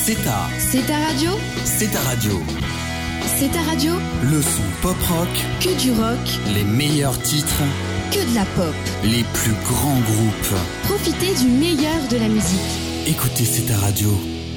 C'est ta radio. C'est ta radio. C'est ta radio. Le son pop-rock. Que du rock. Les meilleurs titres. Que de la pop. Les plus grands groupes. Profitez du meilleur de la musique. Écoutez C'est ta radio.